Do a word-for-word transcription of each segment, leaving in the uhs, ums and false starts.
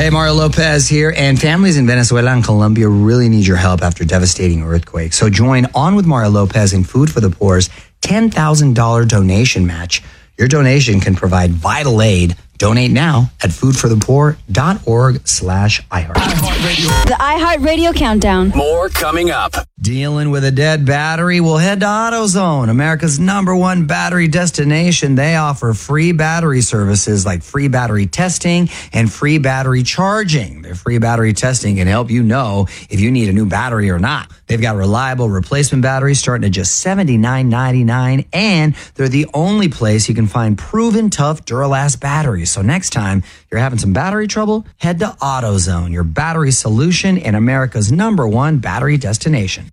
Hey, Mario Lopez here, and families in Venezuela and Colombia really need your help after devastating earthquakes. So join On with Mario Lopez and Food for the Poor's ten thousand dollars donation match. Your donation can provide vital aid. Donate now at foodforthepoor.org slash iHeart. The iHeartRadio Countdown. More coming up. Dealing with a dead battery? Well, head to AutoZone, America's number one battery destination. They offer free battery services like free battery testing and free battery charging. Their free battery testing can help you know if you need a new battery or not. They've got reliable replacement batteries starting at just seventy-nine ninety-nine, and they're the only place you can find proven tough Duralast batteries. So next time you're having some battery trouble, head to AutoZone, your battery solution and America's number one battery destination.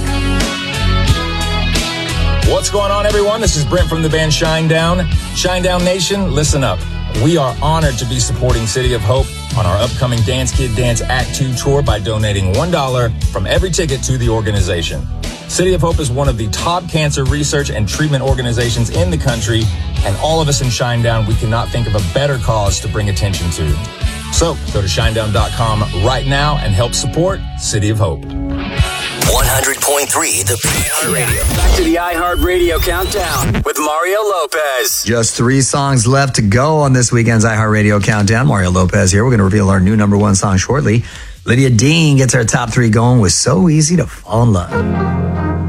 What's going on, everyone? This is Brent from the band Shinedown. Shinedown Nation, listen up. We are honored to be supporting City of Hope on our upcoming Dance Kid Dance Act two tour by donating one dollar from every ticket to the organization. City of Hope is one of the top cancer research and treatment organizations in the country, and all of us in Shinedown, we cannot think of a better cause to bring attention to. So go to shinedown dot com right now and help support City of Hope. one hundred point three The iHeartRadio. Back to the iHeartRadio Countdown with Mario Lopez. Just three songs left to go on this weekend's iHeartRadio Countdown. Mario Lopez here. We're going to reveal our new number one song shortly. Lydia Dean gets our top three going with So Easy to Fall in Love.